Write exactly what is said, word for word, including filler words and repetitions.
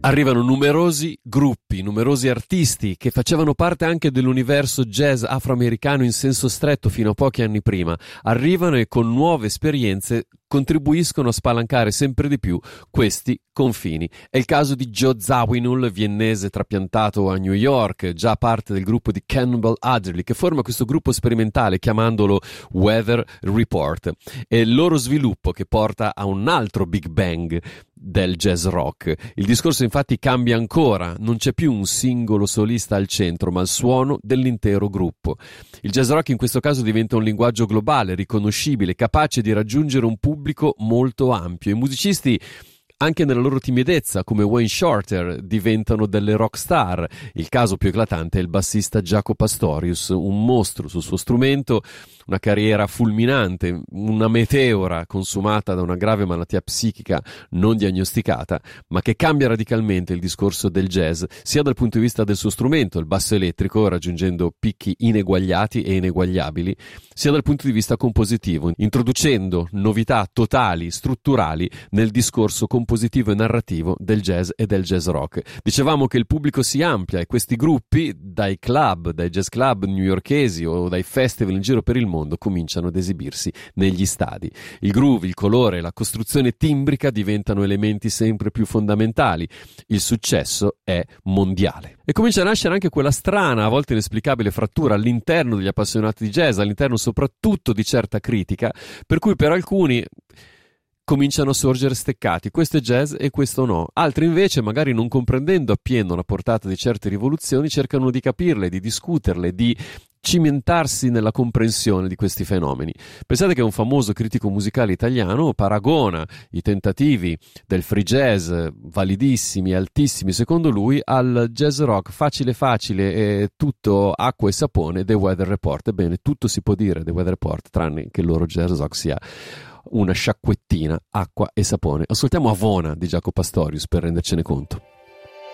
Arrivano numerosi gruppi, numerosi artisti che facevano parte anche dell'universo jazz afroamericano in senso stretto fino a pochi anni prima. Arrivano e con nuove esperienze contribuiscono a spalancare sempre di più questi confini. È il caso di Joe Zawinul, viennese trapiantato a New York, già parte del gruppo di Cannonball Adderley, che forma questo gruppo sperimentale chiamandolo Weather Report. È il loro sviluppo che porta a un altro Big Bang del jazz rock. Il discorso infatti cambia ancora, non c'è più un singolo solista al centro, ma il suono dell'intero gruppo. Il jazz rock in questo caso diventa un linguaggio globale, riconoscibile, capace di raggiungere un pubblico molto ampio. I musicisti, anche nella loro timidezza, come Wayne Shorter, diventano delle rock star. Il caso più eclatante è il bassista Jaco Pastorius, un mostro sul suo strumento, una carriera fulminante, una meteora consumata da una grave malattia psichica non diagnosticata, ma che cambia radicalmente il discorso del jazz, sia dal punto di vista del suo strumento, il basso elettrico, raggiungendo picchi ineguagliati e ineguagliabili, sia dal punto di vista compositivo, introducendo novità totali, strutturali nel discorso compositivo e narrativo del jazz e del jazz rock. Dicevamo che il pubblico si amplia e questi gruppi, dai club, dai jazz club newyorkesi o dai festival in giro per il mondo, cominciano ad esibirsi negli stadi. Il groove, il colore, la costruzione timbrica diventano elementi sempre più fondamentali. Il successo è mondiale. E comincia a nascere anche quella strana, a volte inesplicabile frattura all'interno degli appassionati di jazz, all'interno soprattutto di certa critica, per cui per alcuni cominciano a sorgere steccati, questo è jazz e questo no. Altri invece, magari non comprendendo appieno la portata di certe rivoluzioni, cercano di capirle, di discuterle, di cimentarsi nella comprensione di questi fenomeni. Pensate che un famoso critico musicale italiano paragona i tentativi del free jazz, validissimi e altissimi secondo lui, al jazz rock facile facile e tutto acqua e sapone dei Weather Report. Ebbene, tutto si può dire dei Weather Report, tranne che il loro jazz rock sia una sciacquettina, acqua e sapone. Ascoltiamo Avona di Jaco Pastorius per rendercene conto.